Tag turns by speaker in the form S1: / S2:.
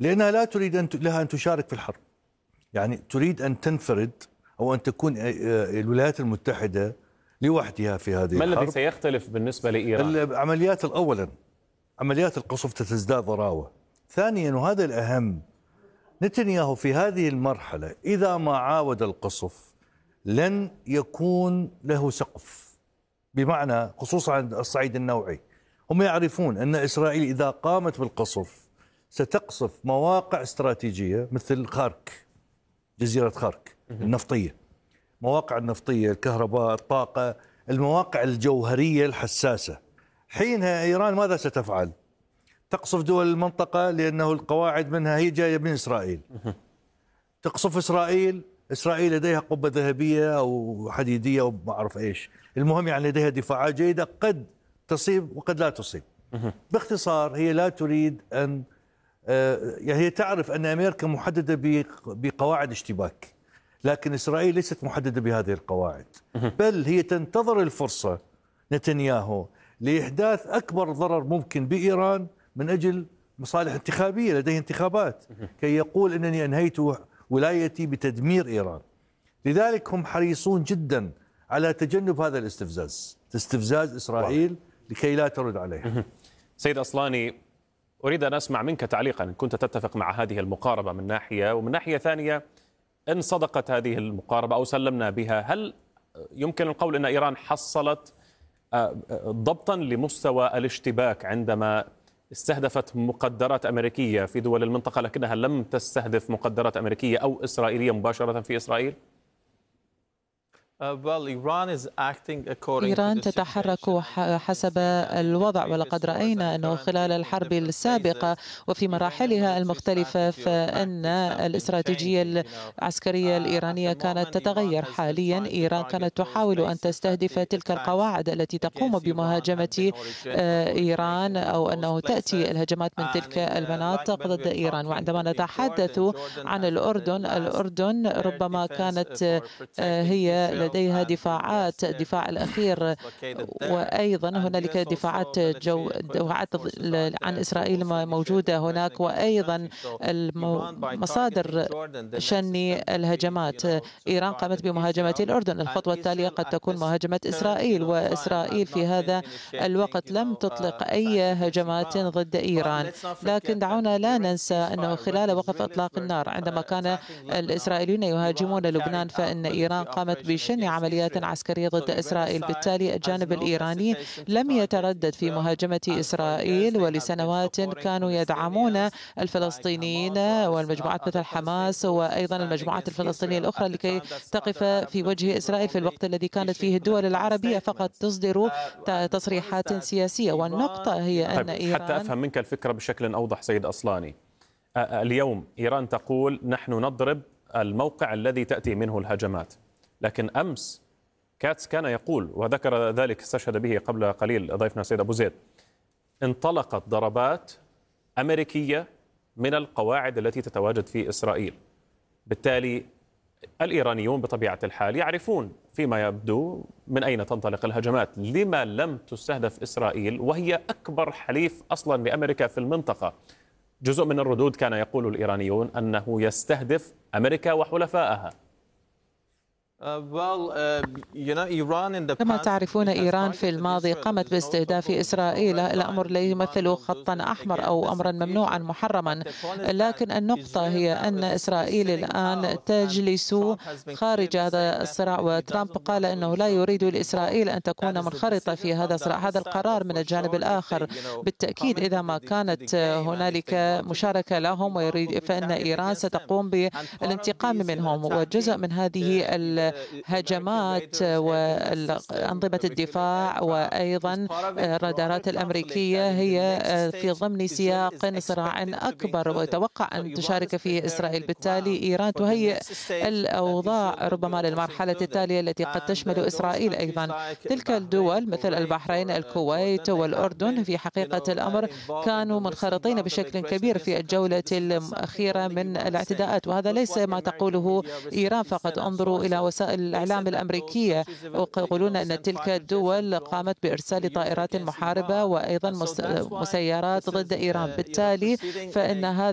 S1: لأنها لا تريد لها أن تشارك في الحرب، يعني تريد أن تنفرد أو أن تكون الولايات المتحدة لوحدها في هذه
S2: ما
S1: الحرب.
S2: الذي سيختلف بالنسبة لإيران؟
S1: عمليات أولا عمليات القصف تزداد ضراوة. ثانيا وهذا الأهم، نتنياهو في هذه المرحلة إذا ما عاود القصف لن يكون له سقف، بمعنى خصوصا عند الصعيد النوعي. هم يعرفون أن إسرائيل إذا قامت بالقصف ستقصف مواقع استراتيجية مثل خارك، جزيرة خارك النفطية، مواقع النفطية، الكهرباء، الطاقة، المواقع الجوهرية الحساسة. حينها إيران ماذا ستفعل؟ تقصف دول المنطقة لأنه القواعد منها هي جاية من إسرائيل. تقصف إسرائيل، إسرائيل لديها قبة ذهبية أو حديدية أو ما أعرف إيش، المهم يعني لديها دفاعات جيدة قد تصيب وقد لا تصيب. باختصار هي لا تريد أن يعني هي تعرف أن أمريكا محددة بقواعد اشتباك، لكن إسرائيل ليست محددة بهذه القواعد، بل هي تنتظر الفرصة نتنياهو لإحداث أكبر ضرر ممكن بإيران من أجل مصالح انتخابية، لديه انتخابات، كي يقول أنني أنهيت ولايتي بتدمير إيران. لذلك هم حريصون جدا على تجنب هذا الاستفزاز، استفزاز إسرائيل لكي لا ترد عليها.
S2: سيد أصلاني، أريد أن أسمع منك تعليقا إن كنت تتفق مع هذه المقاربة من ناحية، ومن ناحية ثانية إن صدقت هذه المقاربة أو سلمنا بها، هل يمكن القول أن إيران حصلت ضبطا لمستوى الاشتباك عندما استهدفت مقدرات أمريكية في دول المنطقة لكنها لم تستهدف مقدرات أمريكية أو إسرائيلية مباشرة في إسرائيل؟
S3: إيران تتحرك حسب الوضع، ولقد رأينا أنه خلال الحرب السابقة وفي مراحلها المختلفة فإن الاستراتيجية العسكرية الإيرانية كانت تتغير. حاليا إيران كانت تحاول أن تستهدف تلك القواعد التي تقوم بمهاجمة إيران أو أنه تأتي الهجمات من تلك المناطق ضد إيران. وعندما نتحدث عن الأردن ربما كانت هي لديها دفاعات، الدفاع الأخير، وأيضا هنالك دفاعات عن إسرائيل موجودة هناك، وأيضا مصادر شن الهجمات. إيران قامت بمهاجمة الأردن، الخطوة التالية قد تكون مهاجمة إسرائيل، وإسرائيل في هذا الوقت لم تطلق أي هجمات ضد إيران. لكن دعونا لا ننسى أنه خلال وقف إطلاق النار عندما كان الإسرائيليون يهاجمون لبنان فإن إيران قامت بشن عمليات عسكرية ضد إسرائيل. بالتالي الجانب الإيراني لم يتردد في مهاجمة إسرائيل، ولسنوات كانوا يدعمون الفلسطينيين والمجموعات مثل حماس وأيضا المجموعات الفلسطينية الأخرى لكي تقف في وجه إسرائيل في الوقت الذي كانت فيه الدول العربية فقط تصدر تصريحات سياسية. والنقطة هي أن إيران،
S2: حتى أفهم منك الفكرة بشكل أوضح سيد أصلاني، اليوم إيران تقول نحن نضرب الموقع الذي تأتي منه الهجمات، لكن أمس كاتس كان يقول وذكر ذلك استشهد به قبل قليل ضيفنا السيد أبو زيد، انطلقت ضربات أمريكية من القواعد التي تتواجد في إسرائيل. بالتالي الإيرانيون بطبيعة الحال يعرفون فيما يبدو من أين تنطلق الهجمات. لما لم تستهدف إسرائيل وهي أكبر حليف أصلا لأمريكا في المنطقة؟ جزء من الردود كان يقول الإيرانيون أنه يستهدف أمريكا وحلفائها.
S3: كما تعرفون إيران في الماضي قامت باستهداف إسرائيل. الأمر لا يمثل خطا أحمر أو أمرا ممنوعا محرما، لكن النقطة هي أن إسرائيل الآن تجلس خارج هذا الصراع، وترامب قال أنه لا يريد لإسرائيل أن تكون منخرطة في هذا الصراع. هذا القرار من الجانب الآخر بالتأكيد إذا ما كانت هنالك مشاركة لهم فإن إيران ستقوم بالانتقام منهم. وجزء من هذه الهجمات وأنظمة الدفاع وأيضا الرادارات الأمريكية هي في ضمن سياق صراع أكبر ويتوقع أن تشارك فيه إسرائيل. بالتالي إيران تهيئ الأوضاع ربما للمرحلة التالية التي قد تشمل إسرائيل أيضا. تلك الدول مثل البحرين، الكويت والأردن في حقيقة الأمر كانوا منخرطين بشكل كبير في الجولة الأخيرة من الاعتداءات، وهذا ليس ما تقوله إيران فقط. انظروا إلى وسائل الإعلام الأمريكية ويقولون أن تلك الدول قامت بإرسال طائرات محاربة وأيضا مسيرات ضد إيران. بالتالي فإن هذا